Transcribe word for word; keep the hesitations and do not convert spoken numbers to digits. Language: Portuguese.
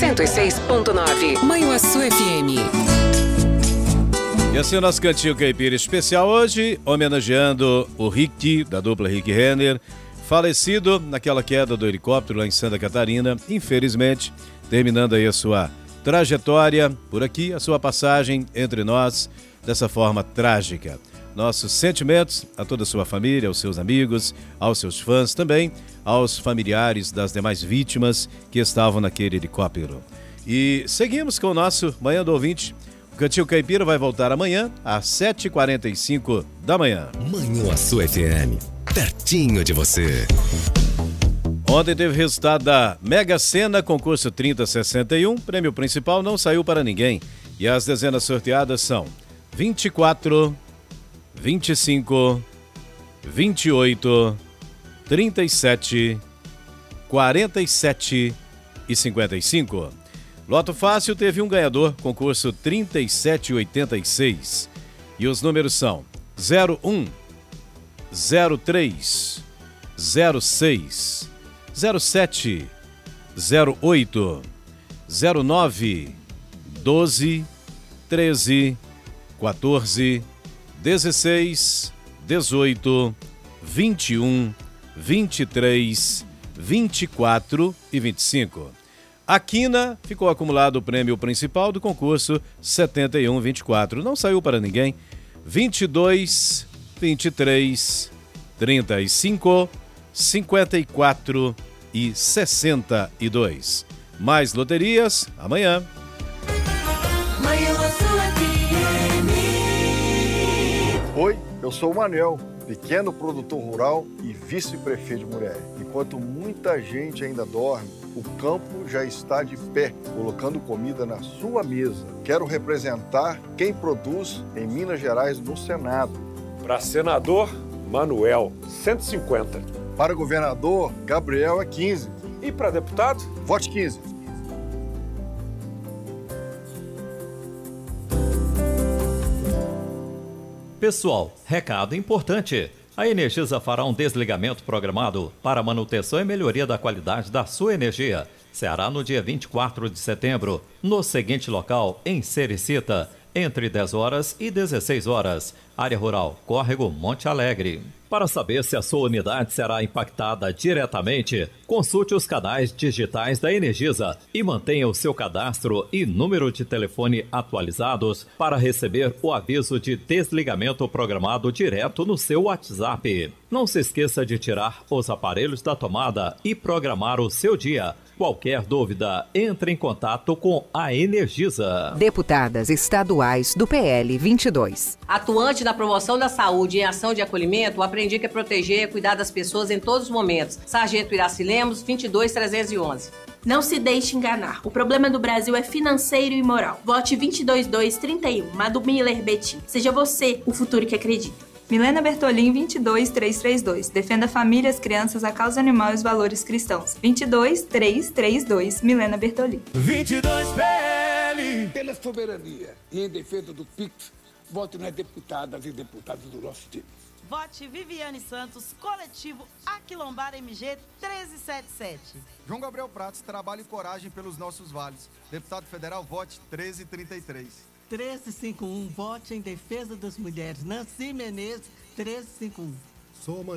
cento e seis ponto nove. Manhuaçu F M. E assim o nosso Cantinho Caipira especial hoje, homenageando o Rick, da dupla Rick Renner, falecido naquela queda do helicóptero lá em Santa Catarina, infelizmente, terminando aí a sua trajetória por aqui, a sua passagem entre nós, dessa forma trágica. Nossos sentimentos a toda a sua família, aos seus amigos, aos seus fãs também, aos familiares das demais vítimas que estavam naquele helicóptero. E seguimos com o nosso Manhã do Ouvinte. O Cantinho Caipira vai voltar amanhã às sete e quarenta e cinco da manhã. Manhuaçu F M, pertinho de você. Ontem teve resultado da Mega Sena, concurso trinta sessenta e um. Prêmio principal não saiu para ninguém. E as dezenas sorteadas são vinte e quatro, vinte e cinco, vinte e oito, trinta e sete, quarenta e sete e cinquenta e cinco. Loto Fácil teve um ganhador, concurso trinta e sete oitenta e seis. E os números são zero um, zero três, zero seis, zero sete, zero oito, zero nove, doze, treze, quatorze, dezesseis, dezoito, vinte e um, vinte e três, vinte e quatro e vinte e cinco. A Quina ficou acumulado o prêmio principal do concurso setenta e um vinte e quatro. Não saiu para ninguém. vinte e dois, vinte e três, trinta e cinco, cinquenta e quatro e sessenta e dois. Mais loterias amanhã. Oi, eu sou o Manel, pequeno produtor rural e vice-prefeito de Murié. Enquanto muita gente ainda dorme, o campo já está de pé, colocando comida na sua mesa. Quero representar quem produz em Minas Gerais no Senado. Para senador, Manuel, cento e cinquenta. Para governador, Gabriel é quinze. E para deputado? Vote quinze. Pessoal, recado importante. A Energisa fará um desligamento programado para manutenção e melhoria da qualidade da sua energia. Será no dia vinte e quatro de setembro, no seguinte local, em Sericita, entre dez horas e dezesseis horas. Área Rural, Córrego Monte Alegre. Para saber se a sua unidade será impactada diretamente, consulte os canais digitais da Energisa e mantenha o seu cadastro e número de telefone atualizados para receber o aviso de desligamento programado direto no seu WhatsApp. Não se esqueça de tirar os aparelhos da tomada e programar o seu dia. Qualquer dúvida, entre em contato com a Energisa. Deputadas estaduais do P L vinte e dois. Atuante na promoção da saúde e em ação de acolhimento, aprendi que é proteger e cuidar das pessoas em todos os momentos. Sargento Iraci Lemos, vinte e dois trezentos e onze. Não se deixe enganar. O problema do Brasil é financeiro e moral. Vote vinte e dois dois trinta e um, Madu Miller Betim. Seja você o futuro que acredita. Milena Bertolin, vinte e dois trezentos e trinta e dois. Defenda a família, as crianças, a causa animal e os valores cristãos. vinte e dois trezentos e trinta e dois, Milena Bertolin. vinte e dois P L. Pela soberania e em defesa do P I X, vote nas deputadas e deputados do nosso time. Vote Viviane Santos, coletivo Aquilombar M G treze setenta e sete. João Gabriel Pratos, trabalho e coragem pelos nossos vales. Deputado federal, vote treze trinta e três. treze cinquenta e um, vote em defesa das mulheres. Nancy Menezes, treze cinquenta e um. Sou